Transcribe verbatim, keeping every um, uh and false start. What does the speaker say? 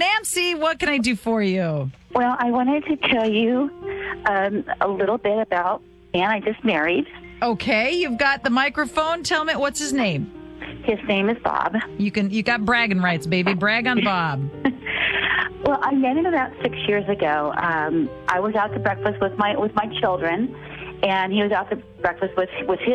Nancy, what can I do for you? Well, I wanted to tell you um, a little bit about man I just married. Okay, you've got the microphone. Tell me, what's his name? His name is Bob. You can you got bragging rights, baby. Brag on Bob. Well, I met him about six years ago. Um, I was out to breakfast with my with my children, and he was out to breakfast with with his